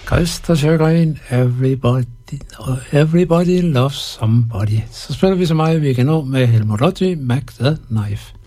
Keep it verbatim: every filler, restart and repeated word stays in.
Christa Sjøgren, everybody, everybody loves somebody. Så spiller vi så meget, vi kan nå med Helmut Lotti, Mac the Knife.